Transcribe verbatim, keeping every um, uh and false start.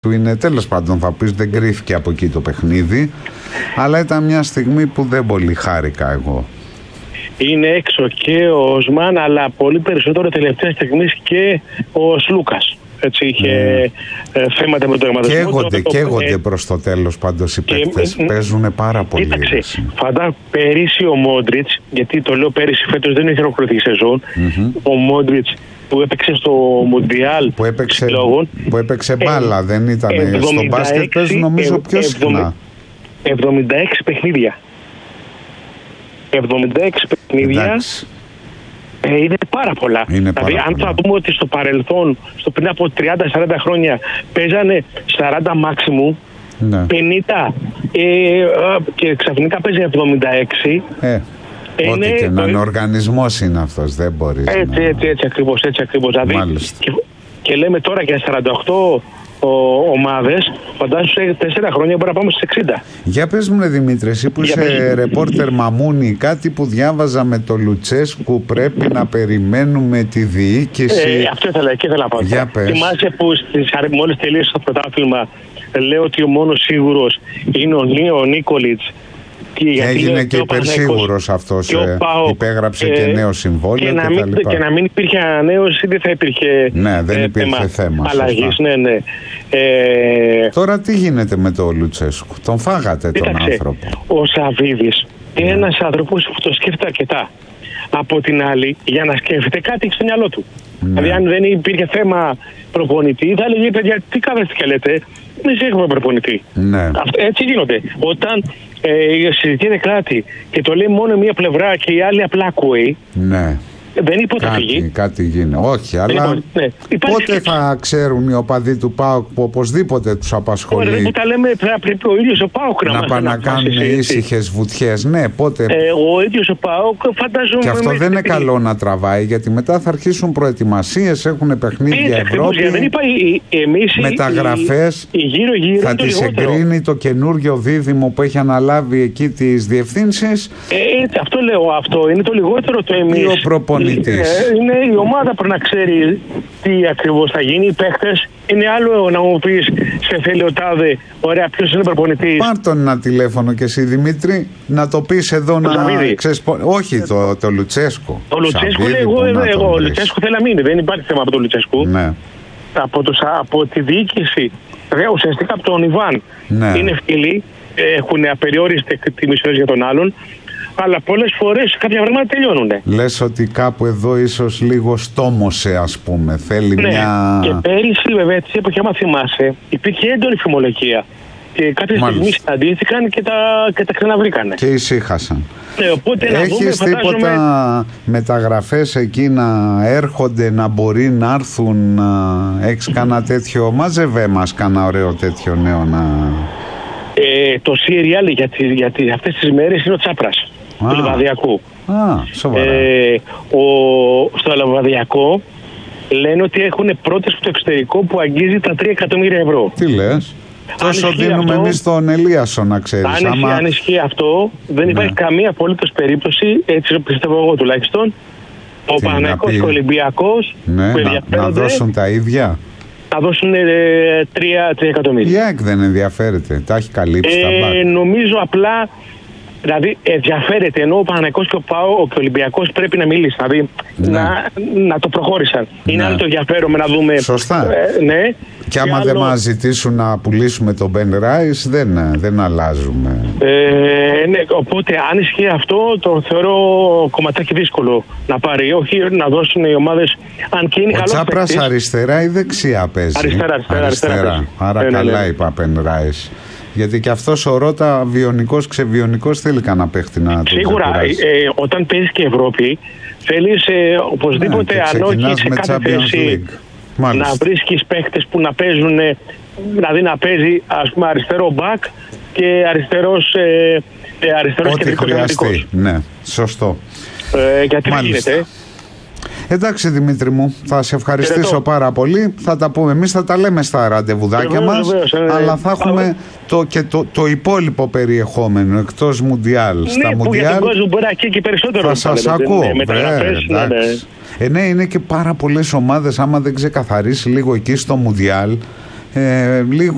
του είναι, τέλος πάντων θα πεις, δεν κρύφηκε από εκεί το παιχνίδι, αλλά ήταν μια στιγμή που δεν πολύ χάρηκα εγώ. Είναι έξω και ο Οσμάν, αλλά πολύ περισσότερο τελευταία στιγμή και ο Σλούκας. Έτσι, είχε mm. ε, θέματα με το αιματισμό. Καίγονται, καίγονται ε, προς το τέλος πάντως οι παίκτες. Ε, παίζουν πάρα πολύ. Κοίταξε, φαντά πέρυσι ο Μόντριτς, γιατί το λέω πέρυσι, φέτος δεν έχει ολοκληρωθεί η σεζόν. Mm-hmm. Ο Μόντριτς που έπαιξε στο Μουντιάλ που έπαιξε, που έπαιξε μπάλα, ε, δεν ήταν στο μπάσκετ, παίζουν νομίζω πιο συχνά. εβδομήντα έξι παιχνίδια. εβδομήντα έξι παιχνίδια. Εντάξει. Ε, είναι πάρα πολλά. Είναι δηλαδή, πάρα αν πολλά. θα δούμε ότι στο παρελθόν, στο πριν από τριάντα σαράντα χρόνια, παίζανε σαράντα μάξιμου, ναι. πενήντα ε, και ξαφνικά παίζει εβδομήντα έξι. Ε, είναι, ό,τι και να είναι οργανισμός είναι αυτός, δεν μπορείς. Έτσι, να... έτσι, έτσι ακριβώς. Έτσι, ακριβώς. Δηλαδή, και, και λέμε τώρα για σαράντα οκτώ ομάδες, φαντάζομαι σε τέσσερα χρόνια μπορεί να πάμε στις εξήντα. Για πες μου, Δημήτρη, εσύ που για είσαι πες. ρεπόρτερ Μαμούνι, κάτι που διάβαζα με το Λουτσέσκου, πρέπει να περιμένουμε τη διοίκηση. Ε, αυτό ήθελα, και ήθελα να πω. Για πες. Θυμάσαι που στις, μόλις τελείωσε το πρωτάθλημα, λέω ότι ο μόνος σίγουρος είναι ο Νίο Νίκολιτς. Και έγινε και υπερσίγουρος αυτός, ε, Πάο, υπέγραψε ε, και νέο συμβόλαιο και, και, να μην, και να μην υπήρχε ανανέωση, δεν θα υπήρχε, ναι, δεν υπήρχε ε, θέμα, θέμα αλλαγής. Ναι, ναι. Ε, Τώρα τι γίνεται με τον Λουτσέσκου, τον φάγατε τον κοίταξε, άνθρωπο. Ο Σαββίδης ναι. είναι ένας άνθρωπος που το σκέφτεται αρκετά. Από την άλλη, για να σκέφτεται κάτι έχει στο μυαλό του. Ναι. Δηλαδή, αν δεν υπήρχε θέμα προπονητή, θα έλεγε: παιδιά, τι κάθεστε και λέτε, εμείς έχουμε προπονητή. Ναι. Αυτό, έτσι γίνονται. Όταν ε, συζητιέται κάτι και το λέει μόνο μία πλευρά και η άλλη απλά ακούει. Ναι. Δεν είπε ότι κάτι, φύγει. Κάτι γίνεται. Όχι, αλλά λοιπόν, ναι. πότε σκέψη. θα ξέρουν οι οπαδοί του ΠΑΟΚ που οπωσδήποτε τους απασχολεί. Ωραία, που τα λέμε, πρέπει ο ίδιος ο ΠΑΟΚ να, να πάνε να κάνουν ήσυχες βουτιές. Ναι, πότε. Ε, ο ίδιος ο ΠΑΟΚ φαντάζομαι. Και αυτό δεν είναι καλό να τραβάει, γιατί μετά θα αρχίσουν προετοιμασίες, έχουν παιχνίδια ε, Ευρώπη. Δεν είπα, εμείς, μεταγραφές. η, η γύρω, γύρω, θα τις εγκρίνει το καινούριο δίδυμο που έχει αναλάβει εκεί τις διευθύνσεις. Ε, αυτό λέω, αυτό είναι το λιγότερο το εμείς. Ή ο προπονητής. Ε, είναι η ομάδα που να ξέρει τι ακριβώς θα γίνει. Οι παίχτες είναι άλλο να μου πεις σε θέλει ο τάδε, ωραία, ποιος είναι προπονητής. Πάρ' τον ένα τηλέφωνο και εσύ, Δημήτρη, να το πεις εδώ. Το να ξεσπο... Όχι, το, το Λουτσέσκο. Το Λουτσέσκο λέει εγώ, εγώ, εγώ. Ο Λουτσέσκο θέλει να μείνει. Δεν υπάρχει θέμα από το Λουτσέσκο. Ναι. Από, τους, από τη διοίκηση, ουσιαστικά από τον Ιβάν. Ναι. Είναι φίλοι, έχουν απεριόριστη εκτίμηση για τον άλλον. Αλλά πολλές φορές κάποια πράγματα τελειώνουν. Λες ότι κάπου εδώ ίσως λίγο στόμωσε, ας πούμε. Θέλει ναι. μια. Και πέρυσι, βέβαια, τις εποχές, άμα θυμάσαι, υπήρχε έντονη φημολογία. Και κάποια στιγμή συναντήθηκαν και τα, και τα ξαναβρήκανε. Και ησύχασαν. Ναι, οπότε να έχεις δούμε, τίποτα φαντάζομαι... μεταγραφές εκεί να έρχονται, να μπορεί να έρθουν, να έχεις κανένα τέτοιο? Μάζευε μας κανένα ωραίο τέτοιο νέο να... Ε, το σύριαλ για, για αυτές τις μέρες είναι ο Τσάπρας. Α, του Λεβαδιακού. Α, σοβαρά. Ε, ο, στο Λεβαδιακό λένε ότι έχουν πρόταση από το εξωτερικό που αγγίζει τα τρία εκατομμύρια ευρώ. Τι λες? Τόσο δίνουμε εμείς στον Ελίασο, να ξέρεις. Αν, άμα... ισχύει, αν ισχύει αυτό, δεν ναι. υπάρχει καμία απολύτως περίπτωση, έτσι πιστεύω εγώ τουλάχιστον, ο Παναθηναϊκός και ο Ολυμπιακός ναι, να, να δώσουν τα ίδια. Θα δώσουν τρία εκατομμύρια. Η ΑΕΚ δεν ενδιαφέρεται, τα έχει καλύψει ε, τα μπακ. Νομίζω απλά, δηλαδή ενδιαφέρεται, ενώ ο Παναθηναϊκός και ο ΠΑΟ και ο Ολυμπιακός πρέπει να μιλήσει, δηλαδή ναι. να, να το προχώρησαν. Ναι. Είναι άλλο το ενδιαφέρον να δούμε. Σωστά. Ε, ναι. Και άμα άλλο... δεν μας ζητήσουν να πουλήσουμε τον Ben Rice, δεν, δεν αλλάζουμε. Ε, ναι, οπότε αν ισχύει αυτό, το θεωρώ κομματάκι δύσκολο να πάρει. Όχι να δώσουν οι ομάδες, αν και είναι καλό. Ο Τσάπρας αριστερά ή δεξιά παίζει? Αριστερά, αριστερά. αριστερά, αριστερά Άρα ε, καλά ναι, ναι. είπα Ben Rice. Γιατί και αυτός ο Ρώτα βιονικός, ξεβιονικός, θέλει κανένα παίχτη να το σίγουρα, ε, όταν παίζει και Ευρώπη, θέλεις ε, οπωσδήποτε, ναι, αν όχι σε κάθε θέση, να βρίσκεις παίχτες που να παίζουν, δηλαδή να παίζει, ας πούμε, αριστερό μπακ και αριστερός, ε, αριστερός ό,τι χρειαστεί. Ναι, σωστό. Ε, γιατί δεν γίνεται. Εντάξει, Δημήτρη μου, θα σε ευχαριστήσω Ερετώ. πάρα πολύ. Θα τα πούμε εμείς, θα τα λέμε στα ραντεβουδάκια βεβαίως, μας, βεβαίως, ε, αλλά θα έχουμε ε, το, και το, το υπόλοιπο περιεχόμενο εκτός Μουντιάλ. Ναι, στα που Μουντιάλ για τον κόσμο μπορεί να και περισσότερο. Θα σας λέμε, ακούω. Ναι, μεταγραφές, ναι, ναι. Ε, ναι, είναι και πάρα πολλές ομάδες, άμα δεν ξεκαθαρίσει λίγο εκεί στο Μουντιάλ, ε, λίγο